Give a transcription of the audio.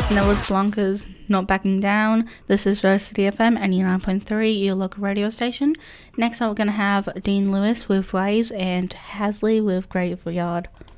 And that was Blanca's Not Backing Down. This is Varsity FM 89.3, your local radio station. Next up, we're going to have Dean Lewis with Waves and Hasley with Graveyard.